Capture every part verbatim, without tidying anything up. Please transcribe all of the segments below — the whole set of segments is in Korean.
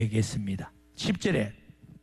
얘기했습니다. 십 절에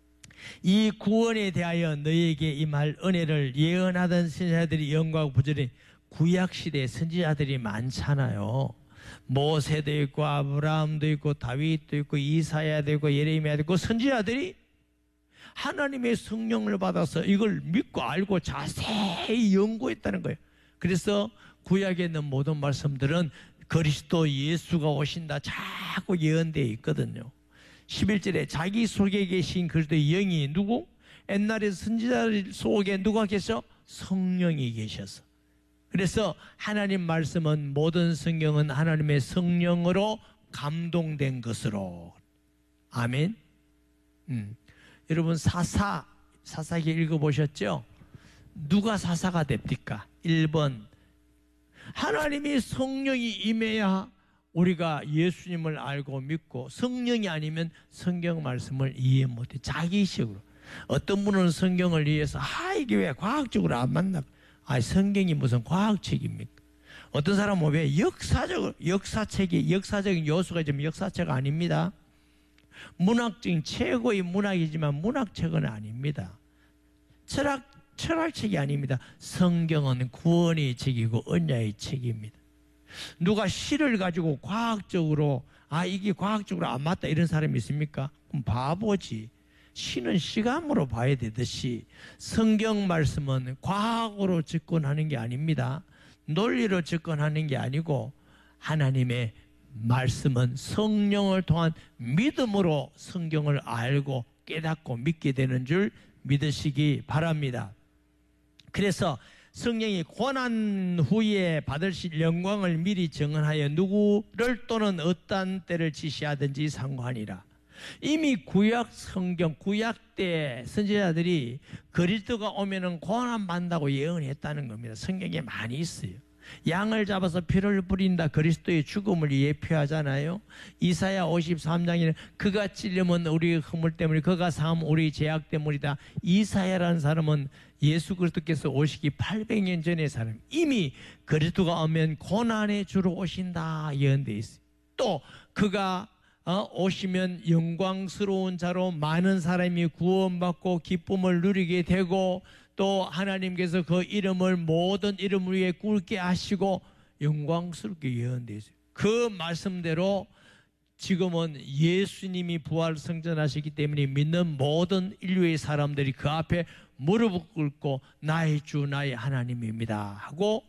이 구원에 대하여 너희에게 임할 은혜를 예언하던 선지자들이 영광하고 부지런히 구약시대에 선지자들이 많잖아요. 모세도 있고 아브라함도 있고 다윗도 있고 이사야도 있고 예레미야도 있고 선지자들이 하나님의 성령을 받아서 이걸 믿고 알고 자세히 연구했다는 거예요. 그래서 구약에 있는 모든 말씀들은 그리스도 예수가 오신다 자꾸 예언되어 있거든요. 십일 절에 자기 속에 계신 그리스도의 영이 누구? 옛날에 선지자들 속에 누가 계셔? 성령이 계셔서. 그래서 하나님 말씀은 모든 성경은 하나님의 성령으로 감동된 것으로. 아멘. 음. 여러분 사사, 사사기 읽어보셨죠? 누가 사사가 됩니까? 일 번 하나님이 성령이 임해야 우리가 예수님을 알고 믿고 성령이 아니면 성경 말씀을 이해 못해. 자기식으로. 어떤 분은 성경을 이해해서 아 이게 왜 과학적으로 안 맞나? 아 성경이 무슨 과학책입니까? 어떤 사람은 왜 역사적으로 역사책이 역사적인 요소가 있지만 역사책 아닙니다. 문학적인 최고의 문학이지만 문학책은 아닙니다. 철학 철학책이 아닙니다. 성경은 구원의 책이고 언약의 책입니다. 누가 시를 가지고 과학적으로 아 이게 과학적으로 안 맞다 이런 사람이 있습니까? 그럼 바보지. 시는 시감으로 봐야 되듯이 성경 말씀은 과학으로 접근하는 게 아닙니다. 논리로 접근하는 게 아니고 하나님의 말씀은 성령을 통한 믿음으로 성경을 알고 깨닫고 믿게 되는 줄 믿으시기 바랍니다. 그래서 성령이 고난 후에 받으실 영광을 미리 정언하여 누구를 또는 어떠한 때를 지시하든지 상관이라. 이미 구약 성경 구약 때 선지자들이 그리스도가 오면은 고난 받는다고 예언했다는 겁니다. 성경에 많이 있어요. 양을 잡아서 피를 뿌린다 그리스도의 죽음을 예표하잖아요. 이사야 오십삼 장에는 그가 찔림은 우리의 허물 때문에 그가 상함은 우리의 죄악 때문이다. 이사야라는 사람은 예수 그리스도께서 오시기 팔백 년 전의 사람. 이미 그리스도가 오면 고난의 주로 오신다 예언되어 있어요. 또 그가 어, 오시면 영광스러운 자로 많은 사람이 구원받고 기쁨을 누리게 되고 또 하나님께서 그 이름을 모든 이름 위에 꿇게 하시고 영광스럽게 예언되어 있어요. 그 말씀대로 지금은 예수님이 부활 승천하시기 때문에 믿는 모든 인류의 사람들이 그 앞에 무릎을 꿇고 나의 주 나의 하나님입니다 하고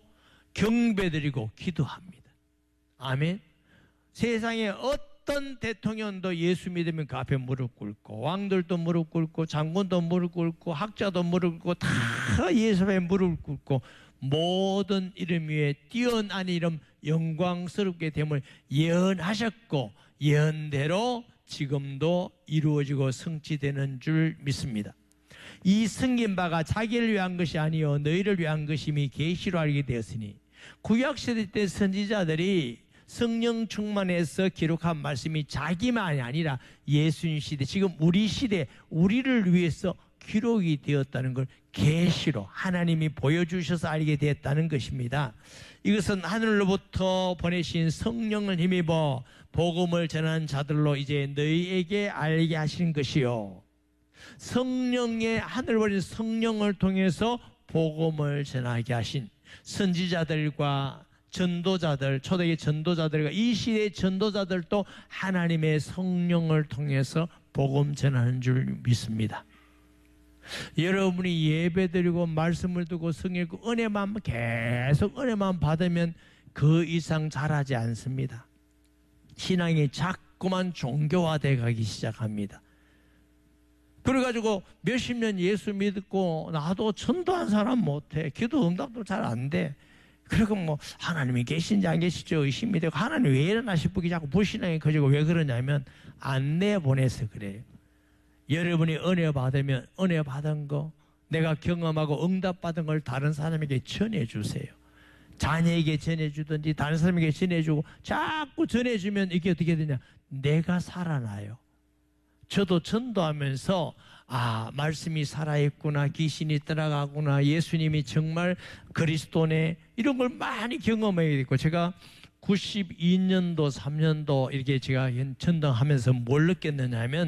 경배드리고 기도합니다. 아멘. 세상에 어떤 어떤 대통령도 예수 믿으면 그 앞에 무릎 꿇고 왕들도 무릎 꿇고 장군도 무릎 꿇고 학자도 무릎 꿇고 다 예수 앞에 무릎 꿇고 모든 이름 위에 뛰어난 이름 영광스럽게 됨을 예언하셨고 예언대로 지금도 이루어지고 성취되는 줄 믿습니다. 이 승긴 바가 자기를 위한 것이 아니요 너희를 위한 것임이 계시로 알게 되었으니 구약시대 때 선지자들이 성령 충만해서 기록한 말씀이 자기만이 아니라 예수님 시대, 지금 우리 시대, 우리를 위해서 기록이 되었다는 걸 계시로 하나님이 보여주셔서 알게 되었다는 것입니다. 이것은 하늘로부터 보내신 성령을 힘입어 복음을 전하는 자들로 이제 너희에게 알게 하신 것이요. 성령의 하늘 보내신 성령을 통해서 복음을 전하게 하신 선지자들과 전도자들, 초대의 전도자들과 이 시대의 전도자들도 하나님의 성령을 통해서 복음 전하는 줄 믿습니다. 여러분이 예배드리고 말씀을 듣고 성경 읽고 은혜만 계속 은혜만 받으면 그 이상 잘하지 않습니다. 신앙이 자꾸만 종교화되어 가기 시작합니다. 그래가지고 몇십 년 예수 믿고 나도 전도한 사람 못해. 기도 응답도 잘 안 돼. 그리고 뭐 하나님이 계신지 안 계시지 의심이 되고 하나님 왜 이러나 싶기 자꾸 불신앙이 커지고 왜 그러냐면 안 내보내서 그래요. 여러분이 은혜 받으면 은혜 받은 거 내가 경험하고 응답 받은 걸 다른 사람에게 전해주세요. 자녀에게 전해주든지 다른 사람에게 전해주고 자꾸 전해주면 이게 어떻게 되냐 내가 살아나요. 저도 전도하면서 아 말씀이 살아있구나 귀신이 떠나가구나 예수님이 정말 그리스도네 이런 걸 많이 경험하게 됐고 제가 구십이 년도, 삼 년도 이렇게 제가 전등하면서 뭘 느꼈느냐 하면